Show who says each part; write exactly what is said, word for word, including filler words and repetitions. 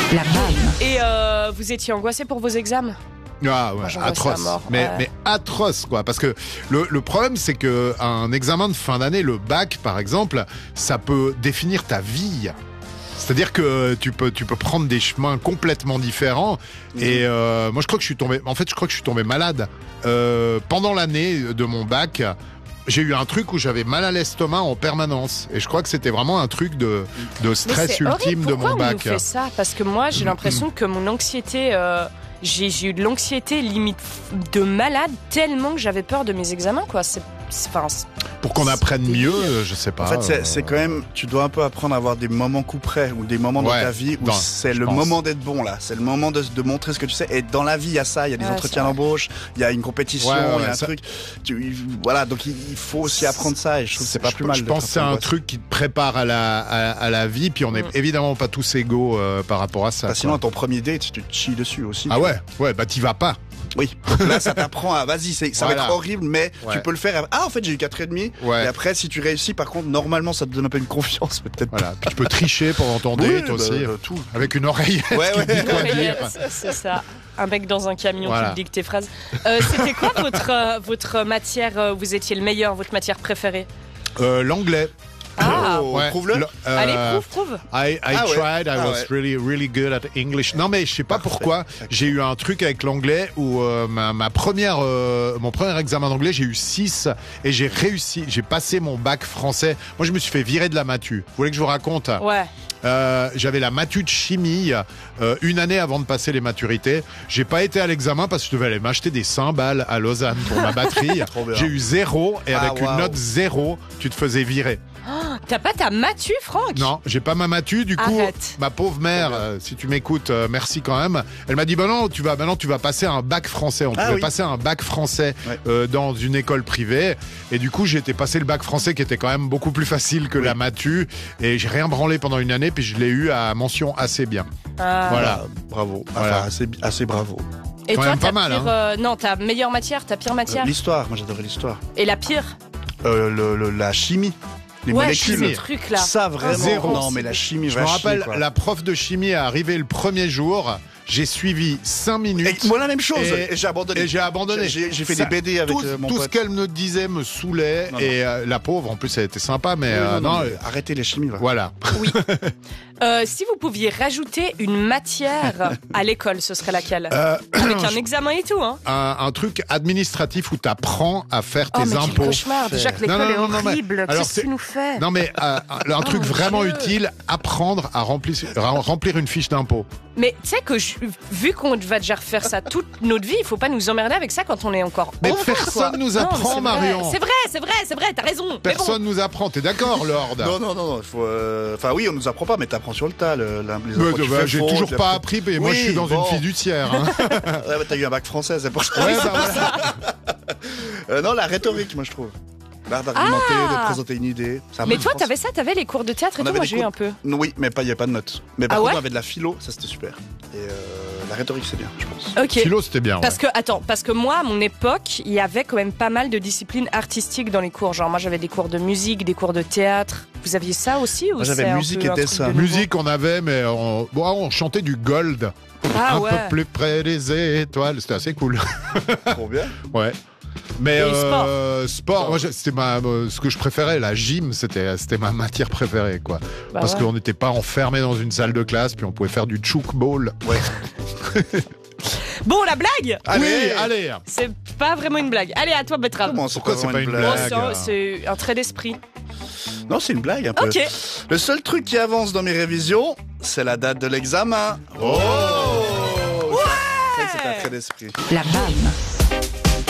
Speaker 1: La B A M.
Speaker 2: Et euh, vous étiez angoissé pour vos examens ?
Speaker 3: Ah ouais,
Speaker 2: Moi,
Speaker 3: atroce,
Speaker 2: mort,
Speaker 3: mais,
Speaker 2: ouais.
Speaker 3: mais atroce quoi, parce que le, le problème c'est que un examen de fin d'année, le bac par exemple, ça peut définir ta vie. C'est-à-dire que tu peux, tu peux prendre des chemins complètement différents. Mmh. Et euh, moi je crois que je suis tombé, en fait je crois que je suis tombé malade euh, pendant l'année de mon bac. J'ai eu un truc où j'avais mal à l'estomac en permanence. Et je crois que c'était vraiment un truc de, de stress ultime de mon
Speaker 2: Pourquoi
Speaker 3: bac.
Speaker 2: on nous fait ça ? Parce que moi, j'ai l'impression que mon anxiété... Euh, j'ai, j'ai eu de l'anxiété limite de malade tellement que j'avais peur de mes examens, quoi. C'est... c'est, enfin, c'est
Speaker 3: Pour qu'on apprenne mieux, euh, je sais pas.
Speaker 4: En fait, c'est,
Speaker 3: euh...
Speaker 4: c'est quand même, tu dois un peu apprendre à avoir des moments coup près ou des moments
Speaker 3: ouais,
Speaker 4: dans ta vie où
Speaker 3: dans,
Speaker 4: c'est le
Speaker 3: pense.
Speaker 4: moment d'être bon là. C'est le moment de, de montrer ce que tu sais. Et dans la vie, il y a ça. Il y a des
Speaker 2: ouais,
Speaker 4: entretiens d'embauche, il y a une compétition, il ouais, ouais, y a un
Speaker 3: ça...
Speaker 4: truc. Tu, voilà, donc il, il faut aussi apprendre ça. Et je trouve que c'est pas
Speaker 3: je,
Speaker 4: plus mal.
Speaker 3: Je pense que c'est un truc qui te prépare à la, à, à la vie. Puis on n'est mm. évidemment pas tous égaux euh, par rapport à ça.
Speaker 4: Bah, sinon, à ton premier date, tu te chies dessus aussi.
Speaker 3: Ah ouais, ouais, bah t'y vas pas.
Speaker 4: Oui, donc là ça t'apprend à vas-y, c'est, ça voilà. va être horrible, mais ouais. tu peux le faire. Ah en fait j'ai eu quatre et demi. Ouais. Et après si tu réussis, par contre normalement ça te donne un peu une confiance peut-être.
Speaker 3: Voilà. Puis tu peux tricher pendant ton date oui, aussi, bah, bah, tout. Avec une oreillette ouais, qui ouais. dit quoi dire.
Speaker 2: C'est ça. Un mec dans un camion voilà. qui te dicte tes phrases. Euh, c'était quoi votre euh, votre matière où vous étiez le meilleur, votre matière préférée ?
Speaker 3: euh, L'anglais.
Speaker 2: Ah,
Speaker 4: oh, ouais. Prouve-le.
Speaker 2: Euh, Allez, prouve, prouve.
Speaker 3: I, I
Speaker 4: ah,
Speaker 3: tried,
Speaker 4: ouais.
Speaker 3: I
Speaker 4: ah,
Speaker 3: was
Speaker 4: ouais.
Speaker 3: really, really good at English. Non, mais je sais pas
Speaker 4: Parfait.
Speaker 3: pourquoi. J'ai eu un truc avec l'anglais où euh, ma, ma première, euh, mon premier examen d'anglais, j'ai eu six et j'ai réussi. J'ai passé mon bac français. Moi, je me suis fait virer de la matu. Vous voulez que je vous raconte ?
Speaker 2: Ouais.
Speaker 3: Euh, j'avais la matu de chimie euh, une année avant de passer les maturités. J'ai pas été à l'examen parce que je devais aller m'acheter des cymbales à Lausanne pour ma batterie. J'ai eu zéro et avec ah, wow. une note zéro, tu te faisais virer.
Speaker 2: Oh, t'as pas ta matu, Franck ?
Speaker 3: Non, j'ai pas ma matu. Du coup,
Speaker 2: Arrête.
Speaker 3: Ma pauvre mère, euh, si tu m'écoutes, euh, merci quand même. Elle m'a dit bah non, tu vas, bah non, tu vas passer un bac français. On ah, pouvait oui. passer un bac français ouais. euh, dans une école privée. Et du coup, j'ai été passer le bac français qui était quand même beaucoup plus facile que oui. la matu. Et j'ai rien branlé pendant une année, puis je l'ai eu à mention assez bien.
Speaker 2: Ah.
Speaker 3: Voilà,
Speaker 4: bravo. Voilà, enfin, assez, assez bravo.
Speaker 2: Et
Speaker 3: quand
Speaker 2: toi,
Speaker 3: même
Speaker 2: ta
Speaker 3: pas mal,
Speaker 2: pire,
Speaker 3: hein.
Speaker 2: euh, non, ta meilleure matière, ta pire matière ?
Speaker 4: euh, L'histoire. Moi, j'adorais l'histoire.
Speaker 2: Et la pire ?
Speaker 4: euh, le, le, La chimie. Les
Speaker 2: ouais,
Speaker 4: molécules,
Speaker 2: ce truc là.
Speaker 4: Ça vraiment.
Speaker 3: Zéro.
Speaker 4: Non, mais la chimie.
Speaker 3: Je me rappelle, chimie, la prof de chimie est arrivée le premier jour. J'ai suivi cinq minutes.
Speaker 4: Et moi la même chose.
Speaker 3: Et,
Speaker 4: et j'ai abandonné.
Speaker 3: Et j'ai abandonné.
Speaker 4: J'ai, j'ai fait
Speaker 3: ça,
Speaker 4: des B D avec
Speaker 3: tout,
Speaker 4: euh, mon
Speaker 3: tout
Speaker 4: pote.
Speaker 3: ce qu'elle me disait me saoulait. Non, et euh, la pauvre, en plus, elle était sympa, mais,
Speaker 4: oui,
Speaker 3: euh,
Speaker 4: non, non,
Speaker 3: non,
Speaker 4: mais arrêtez les chimies. Va.
Speaker 3: Voilà.
Speaker 2: Oui. euh, si vous pouviez rajouter une matière à l'école, ce serait laquelle ? euh, Avec un examen et tout, hein.
Speaker 3: Un, un truc administratif où t'apprends à faire tes
Speaker 2: oh, mais
Speaker 3: impôts.
Speaker 2: Quel cauchemar. Déjà que l'école non, non, non, est horrible.
Speaker 3: Non,
Speaker 2: Qu'est-ce que tu nous fais ?
Speaker 3: Non, mais euh, un truc
Speaker 2: oh,
Speaker 3: vraiment
Speaker 2: Dieu.
Speaker 3: utile, apprendre à remplir, remplir une fiche d'impôt.
Speaker 2: Mais tu sais que je, vu qu'on va déjà refaire ça toute notre vie, il faut pas nous emmerder avec ça quand on est encore
Speaker 3: Mais
Speaker 2: enfant,
Speaker 3: personne
Speaker 2: quoi.
Speaker 3: nous apprend,
Speaker 2: non,
Speaker 3: Marion.
Speaker 2: C'est vrai, c'est vrai, c'est vrai, t'as raison.
Speaker 3: Personne
Speaker 2: bon.
Speaker 3: nous apprend, t'es d'accord, Lord ?
Speaker 4: Non, non, non, non, il faut. Euh... Enfin, oui, on nous apprend pas, mais t'apprends sur le tas. Le, la, les
Speaker 3: mais, bah,
Speaker 4: fais
Speaker 3: j'ai
Speaker 4: faux,
Speaker 3: toujours pas
Speaker 4: fait...
Speaker 3: appris, mais oui, moi je suis dans bon. une fiduciaire. Hein.
Speaker 4: ouais, bah, t'as eu un bac français, c'est pour ça.
Speaker 3: Ouais, bah, voilà.
Speaker 4: euh, non, la rhétorique, moi je trouve. L'art d'argumenter, ah de présenter une idée.
Speaker 2: Mais toi, t'avais ça, t'avais les cours de théâtre et
Speaker 4: on
Speaker 2: tout, moi j'ai eu
Speaker 4: cours...
Speaker 2: un peu.
Speaker 4: Oui, mais pas, il n'y a pas de notes. Mais par
Speaker 2: ah
Speaker 4: contre,
Speaker 2: ouais
Speaker 4: on avait de la philo, ça c'était super. Et euh, la rhétorique, c'est bien, je pense.
Speaker 2: Ok.
Speaker 3: Philo, c'était bien.
Speaker 2: Parce
Speaker 3: ouais.
Speaker 2: que, attends, parce que moi, à mon époque, il y avait quand même pas mal de disciplines artistiques dans les cours. Genre, moi j'avais des cours de musique, des cours de théâtre. Vous aviez ça aussi ou
Speaker 4: moi, j'avais
Speaker 2: c'est
Speaker 4: musique
Speaker 2: un peu
Speaker 4: et dessin.
Speaker 3: Musique, on avait, mais on, bon, on chantait du gold.
Speaker 2: Ah,
Speaker 3: un
Speaker 2: ouais.
Speaker 3: peu plus près des étoiles. C'était assez cool.
Speaker 4: Trop bien.
Speaker 3: Ouais. Mais
Speaker 2: euh, sport,
Speaker 3: euh, sport moi, c'était ma, euh, ce que je préférais, la gym, c'était, c'était ma matière préférée, quoi.
Speaker 2: Bah
Speaker 3: Parce
Speaker 2: ouais.
Speaker 3: qu'on n'était pas enfermé dans une salle de classe, puis on pouvait faire du chouk ball.
Speaker 4: Ouais.
Speaker 2: Bon, la blague.
Speaker 3: Allez, oui, allez.
Speaker 2: C'est pas vraiment une blague. Allez, à toi, Betrave.
Speaker 4: Comment, c'est
Speaker 3: Pourquoi c'est pas une blague,
Speaker 2: bon, c'est, c'est un trait d'esprit.
Speaker 4: Non, c'est une blague un peu.
Speaker 2: Ok.
Speaker 4: Le seul truc qui avance dans mes révisions, c'est la date de l'examen. Oh,
Speaker 2: ouais.
Speaker 4: C'est un trait d'esprit.
Speaker 1: La B A M.